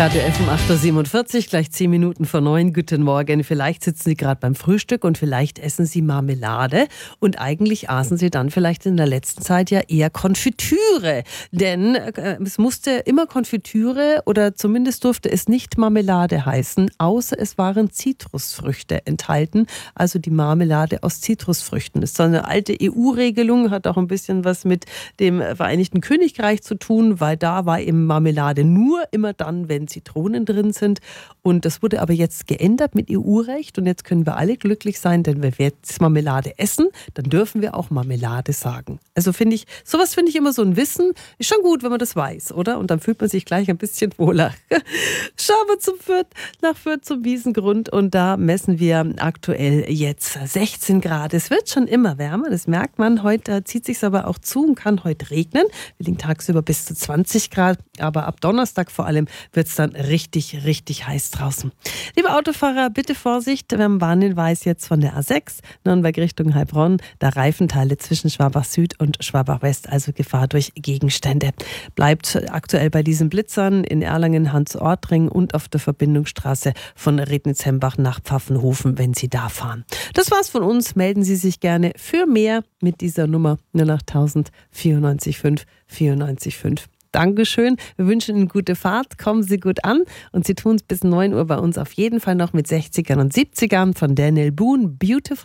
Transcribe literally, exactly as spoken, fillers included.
Radio F um acht Uhr siebenundvierzig, gleich zehn Minuten vor neun. Guten Morgen. Vielleicht sitzen Sie gerade beim Frühstück und vielleicht essen Sie Marmelade. Und eigentlich aßen Sie dann vielleicht in der letzten Zeit ja eher Konfitüre. Denn äh, es musste immer Konfitüre oder zumindest durfte es nicht Marmelade heißen, außer es waren Zitrusfrüchte enthalten. Also die Marmelade aus Zitrusfrüchten. Das ist so eine alte E U-Regelung, hat auch ein bisschen was mit dem Vereinigten Königreich zu tun, weil da war eben Marmelade nur immer dann, wenn Zitronen drin sind. Und das wurde aber jetzt geändert mit E U-Recht und jetzt können wir alle glücklich sein, denn wenn wir jetzt Marmelade essen, dann dürfen wir auch Marmelade sagen. Also finde ich, sowas finde ich immer so ein Wissen, ist schon gut, wenn man das weiß, oder? Und dann fühlt man sich gleich ein bisschen wohler. Schauen wir zum Fürth, nach Fürth zum Wiesengrund und da messen wir aktuell jetzt sechzehn Grad. Es wird schon immer wärmer, das merkt man. Heute zieht sich aber auch zu und kann heute regnen. Wir liegen tagsüber bis zu zwanzig Grad, aber ab Donnerstag vor allem wird es dann richtig, richtig heiß draußen. Liebe Autofahrer, bitte Vorsicht, wir haben Warnhinweis jetzt von der A sechs, Nürnberg Richtung Heilbronn, da Reifenteile zwischen Schwabach Süd und Schwabach West, also Gefahr durch Gegenstände. Bleibt aktuell bei diesen Blitzern in Erlangen, Hans-Ortring und auf der Verbindungsstraße von Rednitz-Hembach nach Pfaffenhofen, wenn Sie da fahren. Das war's von uns, melden Sie sich gerne für mehr mit dieser Nummer null acht tausend vierundneunzig fünf vierundneunzig fünf. Dankeschön. Wir wünschen Ihnen gute Fahrt. Kommen Sie gut an. Und Sie tun es bis neun Uhr bei uns auf jeden Fall noch mit sechzigern und siebzigern von Daniel Boone. Beautiful.